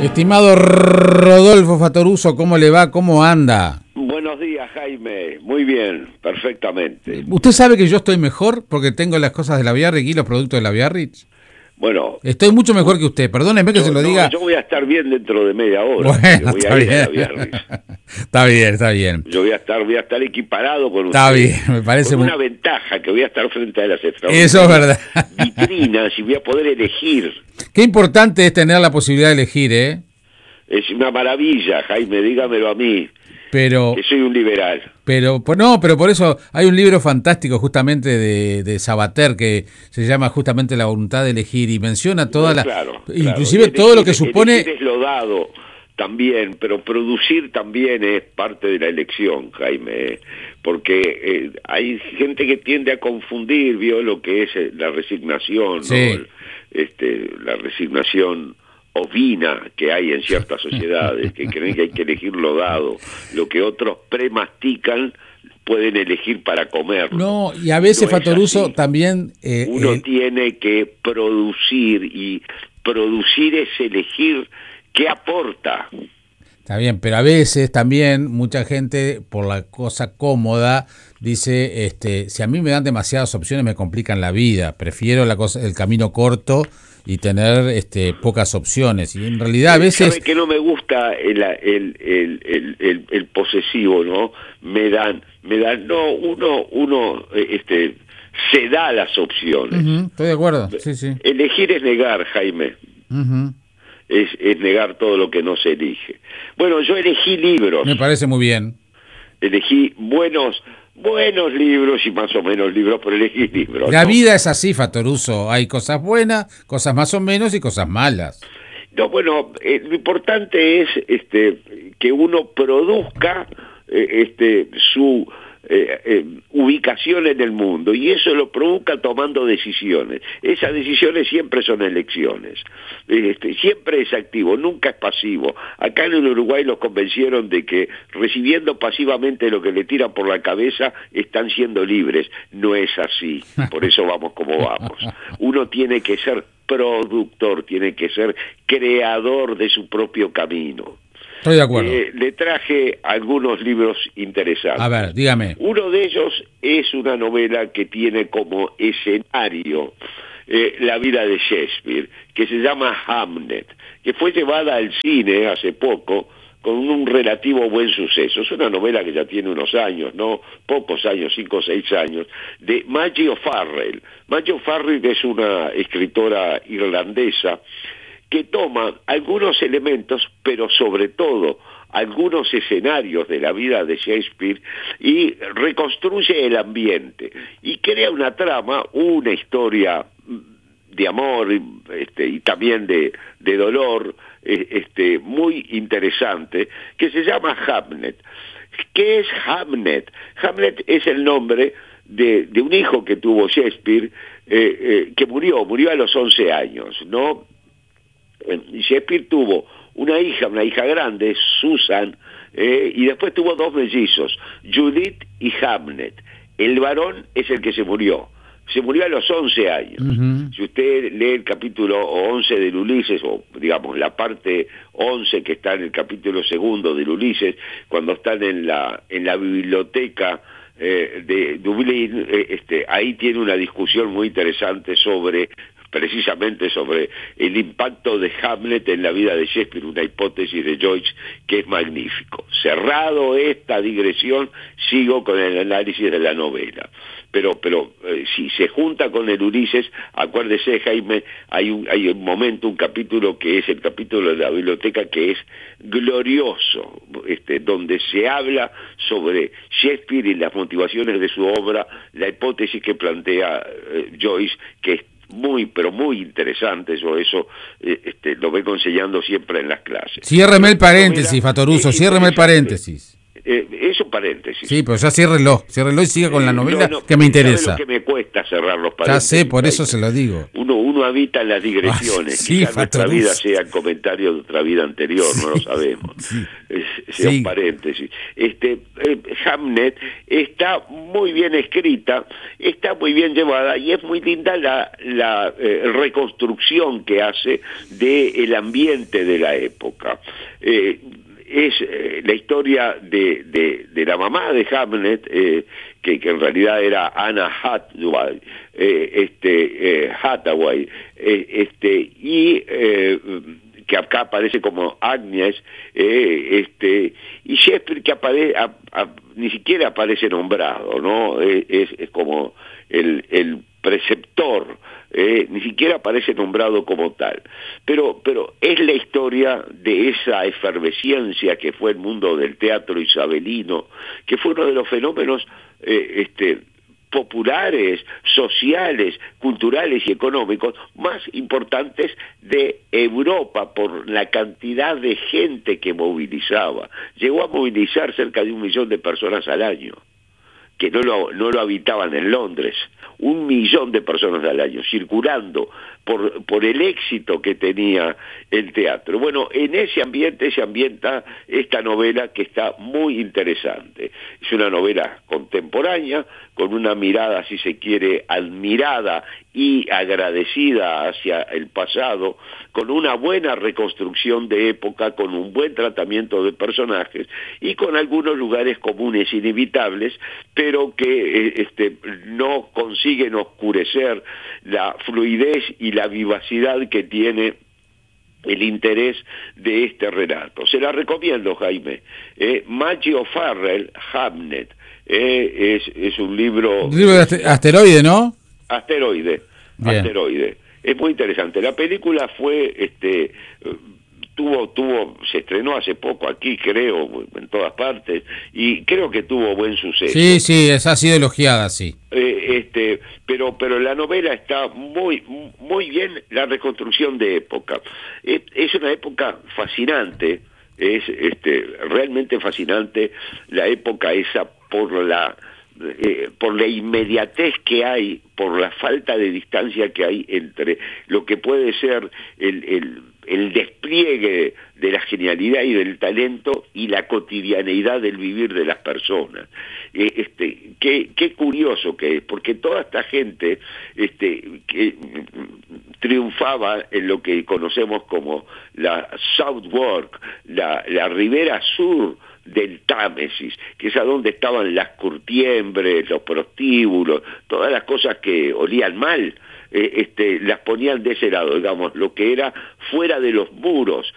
Estimado Rodolfo Fattoruso, ¿cómo le va? ¿Cómo anda? Buenos días, Jaime. Muy bien, perfectamente. ¿Usted sabe que yo estoy mejor porque tengo las cosas de la Biarritz y los productos de la Biarritz? Bueno, estoy mucho mejor que usted, perdóneme que se lo diga. Yo voy a estar bien dentro de media hora. Bueno, voy está a ir bien. a la Biarritz. Está bien. Yo voy a estar equiparado con Está usted. bien, me parece con una ventaja, que voy a estar frente a las Eso es verdad. vitrinas y voy a poder elegir. Qué importante es tener la posibilidad de elegir, ¿eh? Es una maravilla, Jaime, dígamelo a mí, pero que soy un liberal. Pero por eso hay un libro fantástico justamente de Sabater que se llama justamente La voluntad de elegir y menciona toda inclusive elegir, todo lo que supone. Elegir es lo dado también, pero producir también es parte de la elección, Jaime, porque hay gente que tiende a confundir, vio lo que es la resignación, sí. ¿no? La resignación ovina que hay en ciertas sociedades, que creen que hay que elegir lo dado, lo que otros premastican pueden elegir para comer. No, y a veces, Fattoruso, también... uno tiene que producir, y producir es elegir qué aporta. Está bien, pero a veces también mucha gente, por la cosa cómoda, dice, si a mí me dan demasiadas opciones me complican la vida, prefiero el camino corto y tener pocas opciones. Y en realidad a veces... ¿Sabe que no me gusta el posesivo, no? Me dan, no, uno se da las opciones. Estoy de acuerdo, sí. Elegir es negar, Jaime. Es negar todo lo que no se elige. Bueno, yo elegí libros. Me parece muy bien. Elegí buenos libros y más o menos libros, pero elegí libros. La vida es así, Fattoruso. Hay cosas buenas, cosas más o menos y cosas malas. No, bueno, lo importante es que uno produzca su ubicación en el mundo, y eso lo provoca tomando decisiones. Esas decisiones siempre son elecciones. Siempre es activo, nunca es pasivo. Acá en el Uruguay los convencieron de que recibiendo pasivamente lo que le tiran por la cabeza están siendo libres. No es así, por eso vamos como vamos. Uno tiene que ser productor, tiene que ser creador de su propio camino. Estoy de acuerdo. Le traje algunos libros interesantes. A ver, dígame. Uno de ellos es una novela que tiene como escenario la vida de Shakespeare, que se llama Hamlet, que fue llevada al cine hace poco con un relativo buen suceso. Es una novela que ya tiene unos años, no pocos años, 5 o 6 años, de Maggie O'Farrell. Maggie O'Farrell es una escritora irlandesa que toma algunos elementos, pero sobre todo algunos escenarios de la vida de Shakespeare, y reconstruye el ambiente y crea una trama, una historia de amor y también de dolor muy interesante, que se llama Hamlet. ¿Qué es Hamlet? Hamlet es el nombre de un hijo que tuvo Shakespeare, que murió a los 11 años, ¿no? Shakespeare tuvo una hija grande, Susan, y después tuvo 2 mellizos, Judith y Hamlet. El varón es el que se murió a los 11 años. Si usted lee el capítulo 11 del Ulises, o digamos la parte 11 que está en el capítulo 2 del Ulises, cuando están en la biblioteca de Dublín, ahí tiene una discusión muy interesante precisamente sobre el impacto de Hamlet en la vida de Shakespeare, una hipótesis de Joyce que es magnífico. Cerrado esta digresión, sigo con el análisis de la novela. Pero si se junta con el Ulises, acuérdese, Jaime, hay un momento, un capítulo que es el capítulo de la biblioteca, que es glorioso, donde se habla sobre Shakespeare y las motivaciones de su obra, la hipótesis que plantea Joyce, que es muy, pero muy interesante. Yo eso lo vengo enseñando siempre en las clases. Ciérreme el paréntesis, Fattoruso, ciérreme el paréntesis. Es un paréntesis. Sí, pero ya ciérrelo y siga con la novela que me interesa. ¿Sabe lo que me cuesta cerrar los paréntesis? Ya sé, por eso se lo digo. Uno no habitan las digresiones. Sí, Quizás nuestra Fattoruso. vida sea comentario de otra vida anterior, no lo sabemos. Sea un paréntesis. Hamnet está muy bien escrita, está muy bien llevada y es muy linda la reconstrucción que hace del ambiente de la época. Es la historia de la mamá de Hamnet, que en realidad era Anna Hathaway, que acá aparece como Agnes, y Shakespeare que ni siquiera aparece nombrado, ¿no? Es como el preceptor, ni siquiera aparece nombrado como tal, pero es la historia de esa efervescencia que fue el mundo del teatro isabelino, que fue uno de los fenómenos populares, sociales, culturales y económicos más importantes de Europa por la cantidad de gente que movilizaba. Llegó a movilizar cerca de 1 millón de personas al año, que no lo habitaban en Londres. 1 millón de personas al año circulando por el éxito que tenía el teatro. Bueno, en ese ambiente se ambienta esta novela que está muy interesante. Es una novela contemporánea, con una mirada, si se quiere, admirada y agradecida hacia el pasado, con una buena reconstrucción de época, con un buen tratamiento de personajes y con algunos lugares comunes inevitables, pero que no consiguen oscurecer la fluidez y la vivacidad que tiene el interés de este relato. Se la recomiendo, Jaime. Maggie O'Farrell, Hamnet, es un libro... Un libro de asteroide, ¿no? Asteroide. Es muy interesante. La película fue... se estrenó hace poco aquí, creo, en todas partes, y creo que tuvo buen suceso. Sí, esa ha sido elogiada, sí. Pero la novela está muy bien, la reconstrucción de época. Es una época fascinante, es realmente fascinante la época esa por la inmediatez que hay, por la falta de distancia que hay entre lo que puede ser el despliegue de la genialidad y del talento y la cotidianeidad del vivir de las personas. Qué curioso que es, porque toda esta gente que triunfaba en lo que conocemos como la Southwark, la ribera sur del Támesis, que es a donde estaban las curtiembres, los prostíbulos, todas las cosas que olían mal, las ponían de ese lado, digamos, lo que era fuera de los muros